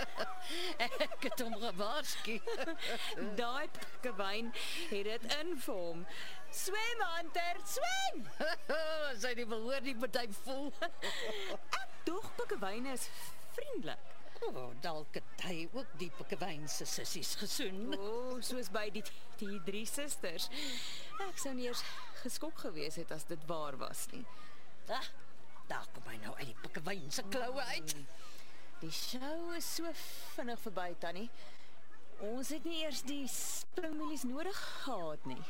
Ek het hom gewaarsku. Daai pikkewyn het dit in vir hom. Swem, Hunter, swem! Sy die behoor die party voel. Tog pikkewyne is vriendelik. Dalk het hy ook die pikkewyn se sissies gesoen. Soos by die 3 susters. Ek sou nie eers geskok gewees het as dit waar was nie. Daar kom hy nou uit die pikkewyn se kloue uit. Die show is so vinnig verby, Tannie. Ons het nie eers die springmielies nodig gehad nie.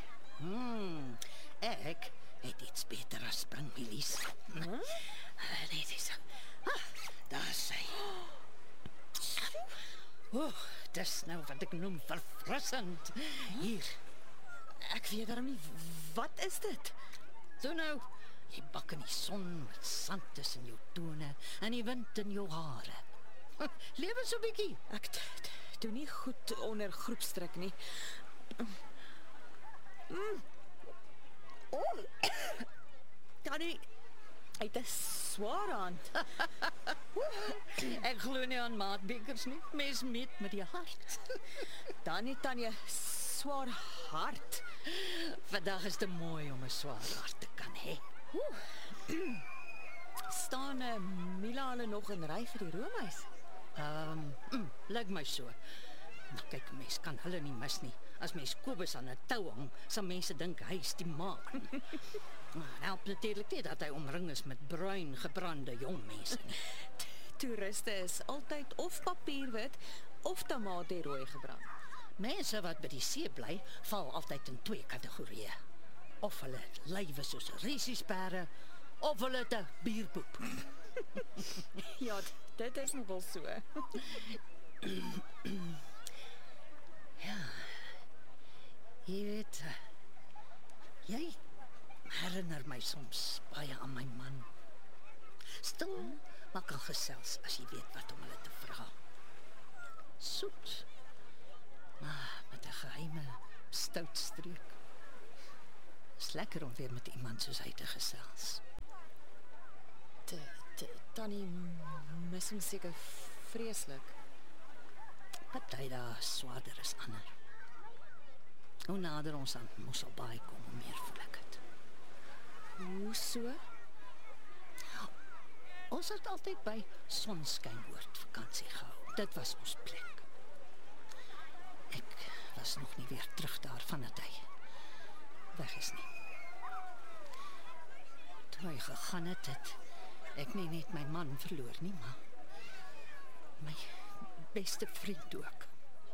Ek het iets beter as springmielies. Net is daar sy. Dis nou wat ek noem verfrissend. Hier. Ek weet daarom nie, wat is dit? Toe nou, jy bak in die son met sand tussen jou tone en die wind in jou hare. Lewe so bietjie. Ek doen nie goed onder groepsdruk nie. Tannie, hy het 'n swaar hand. Ek glo nie aan maatbekers nie. Mens meet met die hart. Tannie, swaar hart. Vandag is dit mooi om 'n swaar hart te kan hê. Staan Mila hulle nog in ry vir die roomhuis? Lyk my so. Nou kyk, mens kan hulle nie mis nie. As mens Kobus aan 'n tou hang, sal mense dink hy is die maan. Help natuurlik nie dat hy omring is met bruin gebrande jong mense nie. Toeriste is altyd of papierwit of tamaatierooi gebrand. Mense wat by die see bly, val altyd in 2 kategorieë. Of hulle het lywe soos riesiespere, of hulle het 'n bierpoep. Ja, dit is nogal so. Ja. Jy weet, jy herinner my soms baie aan my man. Stil, maar kan gesels as jy weet wat om hulle te vra. Soet, maar met 'n geheime stout streek. Is lekker om weer met iemand soos hy te gesels. Tannie mis hom seker vreeslik. Party daar swaarder as ander. Hoe nader ons aan Mosselbaai kom, hoe meer voel ek het. Hoe so? Ons het altyd by Sonskynwoord vakansie gehou. Dit was ons plek. Ek was nog nie weer terug daarvan dat hy weg is nie. Toe hy gegaan het, ek nie net my man verloor nie, maar my beste vriend ook.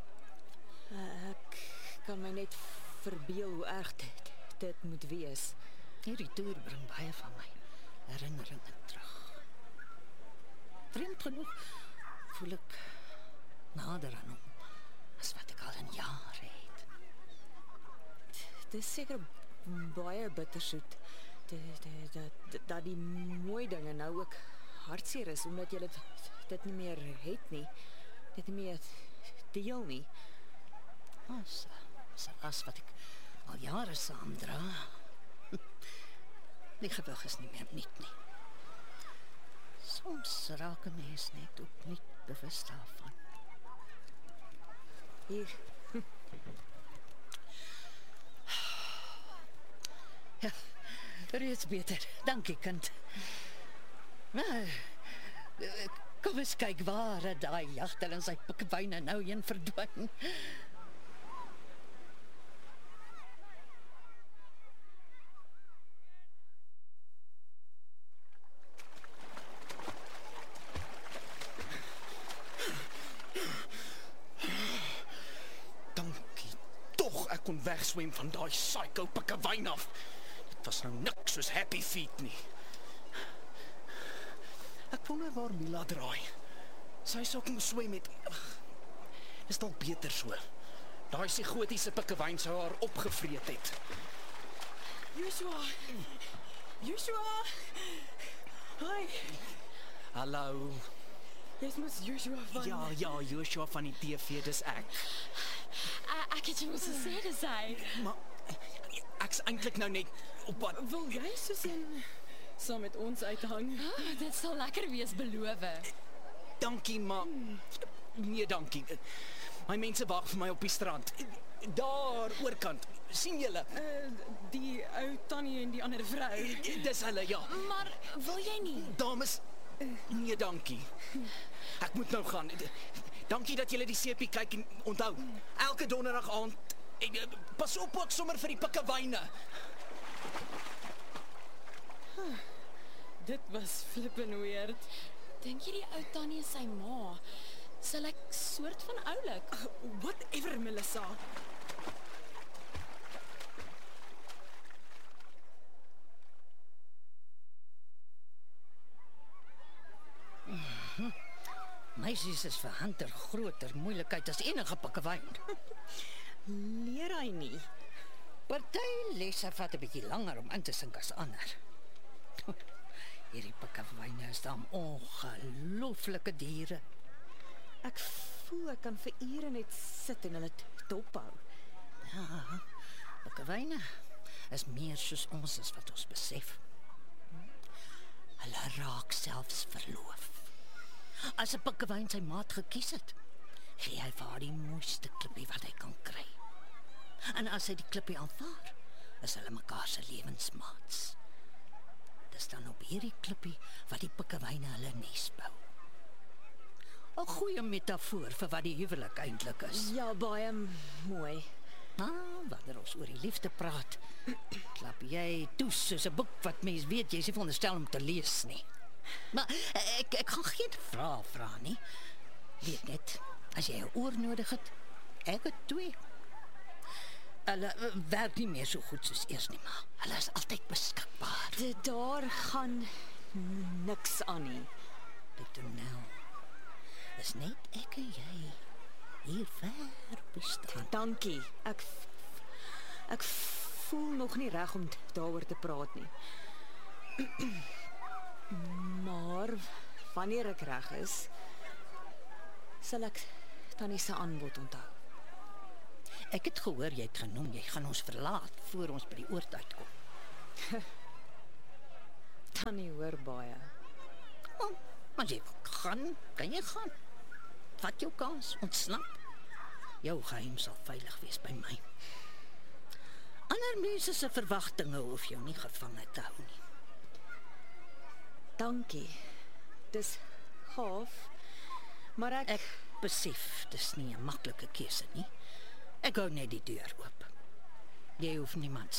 Ek kan my net verbeel hoe erg dit moet wees. Hierdie toer bring baie van my herinneringe terug. Vreemd genoeg voel ek nader aan hom as wat ek al in jare het. Dit is seker baie bittersoet. Dat die mooi dinge nou ook hartseer is, omdat jy dit nie meer het nie. Dit nie meer deel nie. As las wat ek al jare saamdra. Die gewig is nie meer niet nie. Soms raak 'n mens net opnuut bewus daarvan. Hier. Ja, reeds beter. Dankie, kind. Maar, kom eens kyk waar het daai jagter en sy pikkewyne nou heen verdwyn. Dankie. Tog ek kon wegswem van daai psycho pikkewyn af. Dit was nou niks soos Happy Feet nie. Ek wonder waar Mila draai. Sy sou kon swem met. Is dalk beter so. Daai psigotiese pikkewyn sou haar opgevreet het. Joshua! Hi. Hallo. Jy's mos Joshua van... Ja, Joshua van die TV, dis ek. Ek het jou mos gesê dis hy. Maar ek's eintlik nou net op pad. Wil jy soos in saam met ons uithang? Dit sal lekker wees, beloof. Dankie, maar Nee, dankie. My mense wag vir my op die strand. Daar oorkant. Sien julle? Die ou tannie en die ander vrou. Dis hulle, ja. Maar wil jy nie? Dames, nee, dankie. Ek moet nou gaan. Dankie dat julle die seepie kyk en onthou. Elke donderdag aand. Pas op ook sommer vir die pikkewyne. Dit was flippin weird. Dink jy die ou tannie is sy ma? Sy lyk soort van oulik. Whatever, Melissa. Meisies is vir Hunter groter moeilikheid as enige pikkewyn. Leer hy nie? Party lesse vat 'n bietjie langer om in te sink as ander. Hierdie pikkewyne is dan ongelooflike diere. Ek voel ek kan vir ure net sit en hulle dophou. Ja, pikkewyne is meer soos ons as wat ons besef. Hulle raak selfs verloof. As 'n pikkewyn sy maat gekies het, gee hy vir haar die mooiste klippie wat hy kan kry. En as hy die klippie aanvaar, is hulle mekaar se lewensmaats. Dis dan op hierdie klippie wat die pikkewyne hulle nes bou. 'n Goeie metafoor vir wat die huwelik eintlik is. Ja, baie mooi. Wanneer ons oor die liefde praat, klap jy toe soos 'n boek wat mens weet jy is nie veronderstel om te lees nie. Maar ek gaan geen vrae vra nie. Weet net, as jy 'n oor nodig het, ek het 2. Hulle werk nie meer so goed soos eers nie, maar hulle is altyd beskikbaar. Daar gaan niks aan nie. Die toneel is net ek en jy hier ver op die strand. Dankie. Ek voel nog nie reg om daaroor te praat nie. Maar wanneer ek reg is, sal ek tannie se aanbod onthou. Ek het gehoor jy het genoem jy gaan ons verlaat voor ons by die oord uitkom. Tannie hoor baie. Maar jy gaan, kan jy gaan. Vat jou kans, ontsnap. Jou geheim sal veilig wees by my. Ander mense se verwagtinge hoef jou nie gevange te hou nie. Dankie. Dis gaaf, maar Ek besef dis nie 'n maklike keuse nie. Ek hou net die deur oop. Jy hoef niemand